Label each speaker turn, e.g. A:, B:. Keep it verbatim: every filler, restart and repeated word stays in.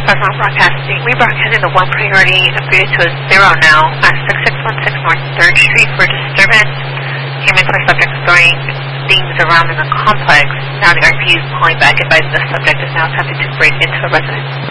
A: Fresno Broadcasting. Rebroadcasting the one priority upgraded to a zero now at six six one six North third Street for disturbance. Came in for subjects throwing things around in the complex. Now the R P is calling back, advising the subject is now attempting to break into a residence.